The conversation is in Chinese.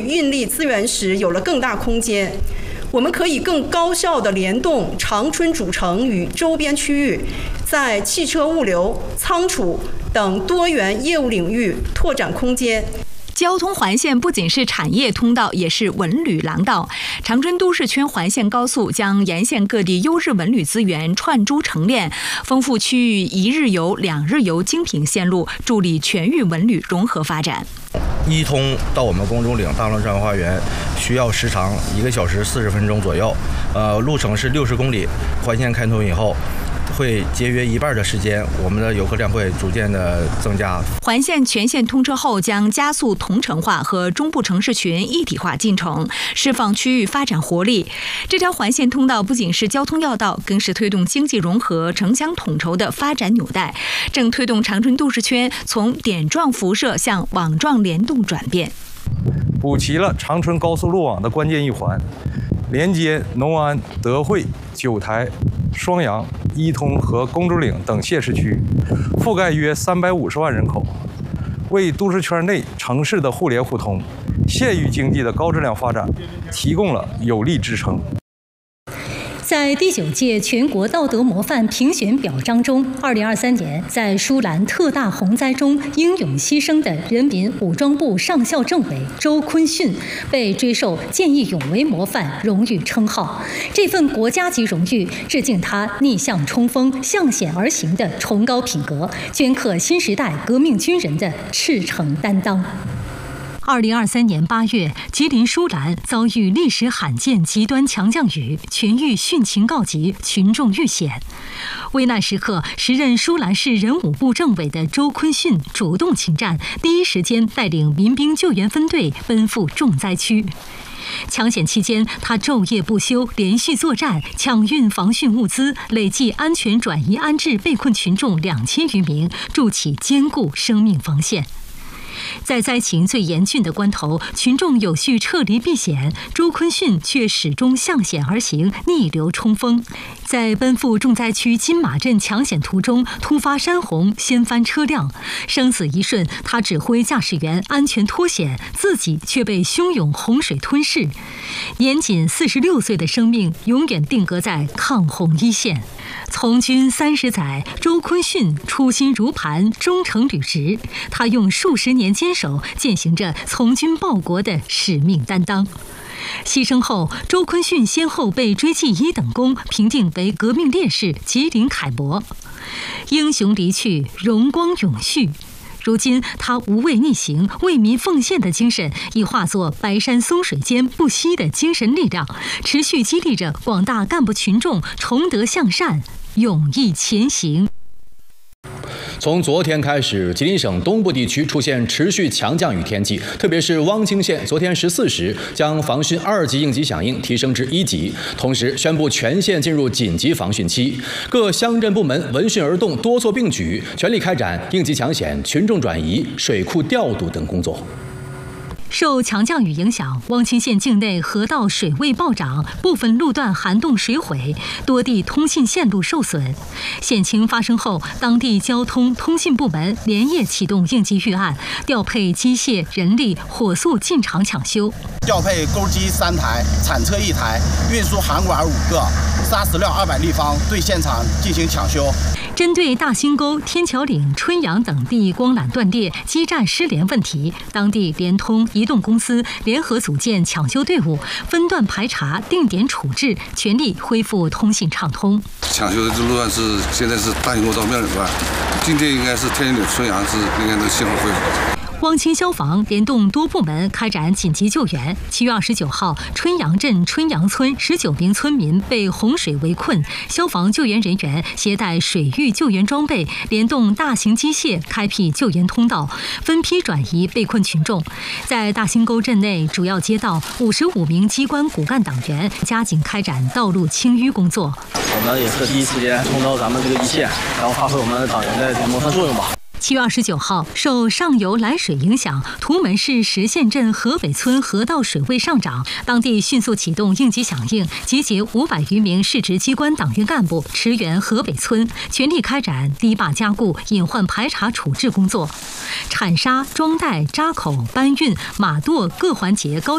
运力资源时有了更大空间。我们可以更高效地联动长春主城与周边区域，在汽车物流、仓储等多元业务领域拓展空间。 交通环线不仅是产业通道，也是文旅廊道。长春都市圈环线高速将沿线各地优质文旅资源串珠成链，丰富区域一日游、两日游精品线路，助力全域文旅融合发展。 一通到我们宫中岭大龙山花园需要时长1个小时40分钟左右，路程是60公里。环线开通以后，会节约1半的时间，我们的游客量会逐渐的增加。 环线全线通车后，将加速同城化和中部城市群一体化进程，释放区域发展活力。这条环线通道不仅是交通要道，更是推动经济融合、城乡统筹的发展纽带，正推动长春都市圈从点状辐射向网状联动转变， 补齐了长春高速路网的关键一环，连接农安、德惠、九台、双阳、伊通和公主岭等县市区，覆盖约350万人口，为都市圈内城市的互联互通、县域经济的高质量发展提供了有力支撑。 在第9届全国道德模范评选表彰中，2023年在舒兰特大洪灾中英勇牺牲的人民武装部上校政委周坤训被追授见义勇为模范荣誉称号。这份国家级荣誉致敬他逆向冲锋、向险而行的崇高品格，镌刻新时代革命军人的赤诚担当。2023年8月，吉林舒兰遭遇历史罕见极端强降雨，全域汛情告急，群众遇险。危难时刻，时任舒兰市人武部政委的周坤训主动请战，第一时间带领民兵救援分队奔赴重灾区。抢险期间，他昼夜不休，连续作战，抢运防汛物资，累计安全转移安置被困群众2000余名，筑起坚固生命防线。在灾情最严峻的关头，群众有序撤离避险，周坤训却始终向险而行，逆流冲锋。在奔赴重灾区金马镇抢险途中，突发山洪，掀翻车辆，生死一瞬，他指挥驾驶员安全脱险，自己却被汹涌洪水吞噬。年仅46岁的生命，永远定格在抗洪一线。从军30载，周坤训初心如磐，忠诚履职。他用数十年坚守，践行着从军报国的使命担当。牺牲后，周坤训先后被追记1等功，评定为革命烈士、吉林楷模。英雄离去，荣光永续。如今，他无畏逆行、为民奉献的精神，已化作白山松水间不息的精神力量，持续激励着广大干部群众崇德向善、勇毅前行。 从昨天开始，吉林省东部地区出现持续强降雨天气，特别是汪清县昨天14时将防汛2级应急响应提升至1级，同时宣布全县进入紧急防汛期。各乡镇部门闻讯而动，多措并举，全力开展应急抢险、群众转移、水库调度等工作。 受强降雨影响，汪清县境内河道水位暴涨，部分路段涵洞水毁，多地通信线路受损。险情发生后，当地交通通信部门连夜启动应急预案，调配机械、人力，火速进场抢修。 调配钩机3台、铲车1台、运输涵管5个、砂石料200立方，对现场进行抢修。 针对大兴沟、天桥岭、春阳等地光缆断裂、基站失联问题，当地联通、移动公司联合组建抢修队伍，分段排查、定点处置，全力恢复通信畅通。 抢修的这路段现在是大兴沟到庙里段，今天应该是天津岭、春阳应该能信号恢复。 汪清消防联动多部门开展紧急救援。7月29号，春阳镇春阳村19名村民被洪水围困，消防救援人员携带水域救援装备，联动大型机械开辟救援通道，分批转移被困群众。在大兴沟镇内主要街道，55名机关骨干党员加紧开展道路清淤工作。 我们也是第一时间冲到咱们这个一线，然后发挥我们党员的模范作用吧。 7月29号，受上游来水影响，图门市石县镇河北村河道水位上涨，当地迅速启动应急响应，集结500余名市直机关党员干部驰援河北村，全力开展堤坝加固、隐患排查处置工作。铲沙、装袋、扎口、搬运、码垛各环节高